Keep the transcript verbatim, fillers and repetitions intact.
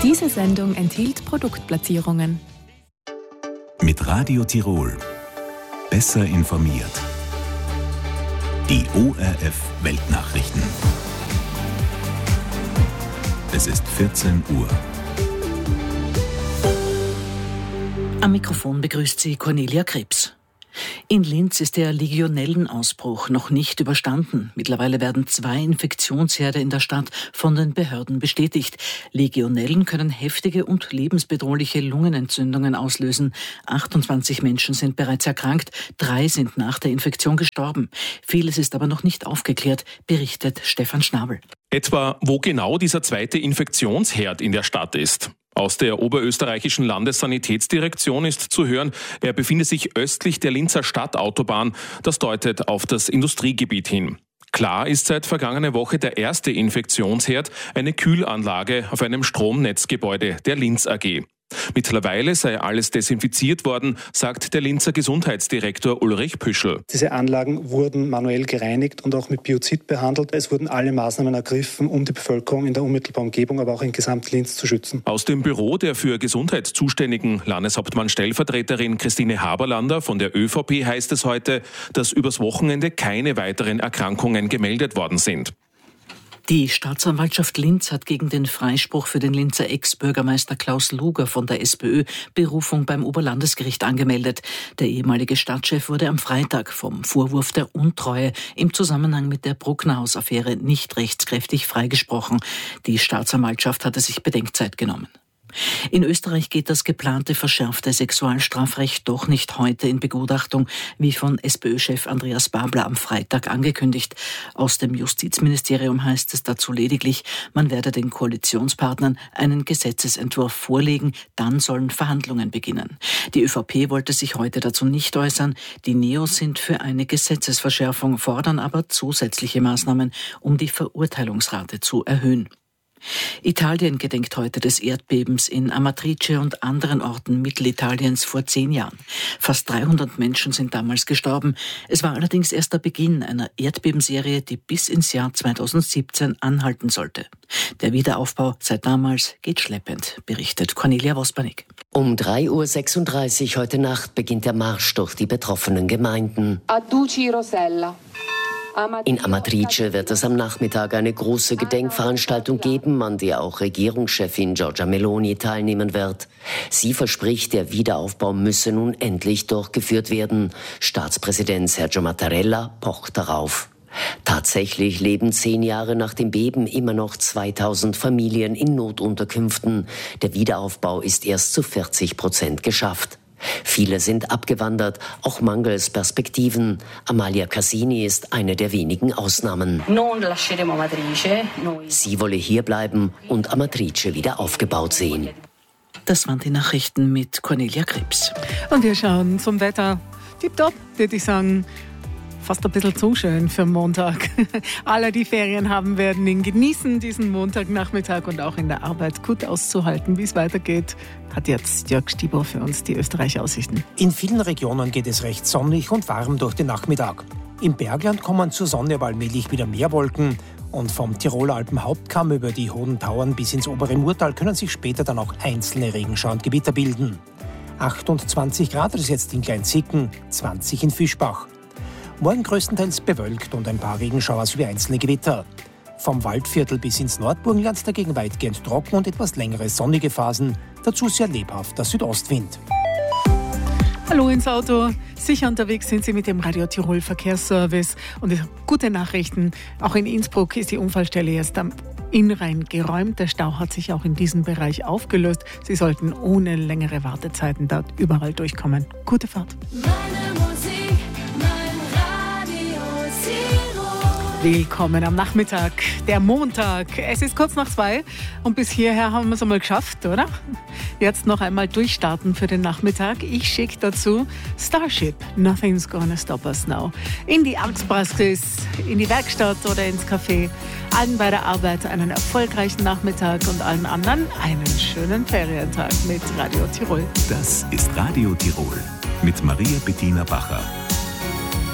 Diese Sendung enthielt Produktplatzierungen. Mit Radio Tirol. Besser informiert. Die O R F Weltnachrichten. Es ist vierzehn Uhr. Am Mikrofon begrüßt sie Cornelia Krebs. In Linz ist der Legionellenausbruch noch nicht überstanden. Mittlerweile werden zwei Infektionsherde in der Stadt von den Behörden bestätigt. Legionellen können heftige und lebensbedrohliche Lungenentzündungen auslösen. achtundzwanzig Menschen sind bereits erkrankt, drei sind nach der Infektion gestorben. Vieles ist aber noch nicht aufgeklärt, berichtet Stefan Schnabel. Etwa, wo genau dieser zweite Infektionsherd in der Stadt ist. Aus der oberösterreichischen Landessanitätsdirektion ist zu hören, er befindet sich östlich der Linzer Stadtautobahn. Das deutet auf das Industriegebiet hin. Klar ist seit vergangener Woche der erste Infektionsherd, eine Kühlanlage auf einem Stromnetzgebäude der Linz A G. Mittlerweile sei alles desinfiziert worden, sagt der Linzer Gesundheitsdirektor Ulrich Püschel. Diese Anlagen wurden manuell gereinigt und auch mit Biozid behandelt. Es wurden alle Maßnahmen ergriffen, um die Bevölkerung in der unmittelbaren Umgebung, aber auch in Gesamt-Linz zu schützen. Aus dem Büro der für Gesundheit zuständigen Landeshauptmann-Stellvertreterin Christine Haberlander von der Ö V P heißt es heute, dass übers Wochenende keine weiteren Erkrankungen gemeldet worden sind. Die Staatsanwaltschaft Linz hat gegen den Freispruch für den Linzer Ex-Bürgermeister Klaus Luger von der SPÖ Berufung beim Oberlandesgericht angemeldet. Der ehemalige Stadtchef wurde am Freitag vom Vorwurf der Untreue im Zusammenhang mit der Brucknerhaus-Affäre nicht rechtskräftig freigesprochen. Die Staatsanwaltschaft hatte sich Bedenkzeit genommen. In Österreich geht das geplante verschärfte Sexualstrafrecht doch nicht heute in Begutachtung, wie von SPÖ-Chef Andreas Babler am Freitag angekündigt. Aus dem Justizministerium heißt es dazu lediglich, man werde den Koalitionspartnern einen Gesetzesentwurf vorlegen, dann sollen Verhandlungen beginnen. Die Ö V P wollte sich heute dazu nicht äußern. Die Neos sind für eine Gesetzesverschärfung, fordern aber zusätzliche Maßnahmen, um die Verurteilungsrate zu erhöhen. Italien gedenkt heute des Erdbebens in Amatrice und anderen Orten Mittelitaliens vor zehn Jahren. Fast dreihundert Menschen sind damals gestorben. Es war allerdings erst der Beginn einer Erdbebenserie, die bis ins Jahr zweitausendsiebzehn anhalten sollte. Der Wiederaufbau seit damals geht schleppend, berichtet Cornelia Wospanik. Um drei Uhr sechsunddreißig heute Nacht beginnt der Marsch durch die betroffenen Gemeinden. Aduci Rosella. In Amatrice wird es am Nachmittag eine große Gedenkveranstaltung geben, an der auch Regierungschefin Giorgia Meloni teilnehmen wird. Sie verspricht, der Wiederaufbau müsse nun endlich durchgeführt werden. Staatspräsident Sergio Mattarella pocht darauf. Tatsächlich leben zehn Jahre nach dem Beben immer noch zweitausend Familien in Notunterkünften. Der Wiederaufbau ist erst zu vierzig Prozent geschafft. Viele sind abgewandert, auch mangels Perspektiven. Amalia Cassini ist eine der wenigen Ausnahmen. Sie wolle hierbleiben und Amatrice wieder aufgebaut sehen. Das waren die Nachrichten mit Cornelia Krebs. Und wir schauen zum Wetter. Tipptopp, würde ich sagen. Fast ein bisschen zu schön für Montag. Alle, die Ferien haben, werden ihn genießen, diesen Montagnachmittag und auch in der Arbeit gut auszuhalten. Wie es weitergeht, hat jetzt Jörg Stieber für uns die Österreich-Aussichten. In vielen Regionen geht es recht sonnig und warm durch den Nachmittag. Im Bergland kommen zur Sonne aber allmählich wieder mehr Wolken. Und vom Tiroler Alpenhauptkamm über die Hohen Tauern bis ins obere Murtal können sich später dann auch einzelne Regenschauer und Gewitter bilden. achtundzwanzig Grad ist jetzt in Kleinzicken, zwanzig in Fischbach. Morgen größtenteils bewölkt und ein paar Regenschauer sowie einzelne Gewitter. Vom Waldviertel bis ins Nordburgenland dagegen weitgehend trocken und etwas längere sonnige Phasen. Dazu sehr lebhaft der Südostwind. Hallo ins Auto. Sicher unterwegs sind Sie mit dem Radio Tirol Verkehrsservice. Und gute Nachrichten. Auch in Innsbruck ist die Unfallstelle erst am Innrhein geräumt. Der Stau hat sich auch in diesem Bereich aufgelöst. Sie sollten ohne längere Wartezeiten dort überall durchkommen. Gute Fahrt. Willkommen am Nachmittag, der Montag. Es ist kurz nach zwei und bis hierher haben wir es einmal geschafft, oder? Jetzt noch einmal durchstarten für den Nachmittag. Ich schicke dazu Starship, Nothing's Gonna Stop Us Now. In die Arztpraxis, in die Werkstatt oder ins Café. Allen bei der Arbeit einen erfolgreichen Nachmittag und allen anderen einen schönen Ferientag mit Radio Tirol. Das ist Radio Tirol mit Maria Bettina Bacher.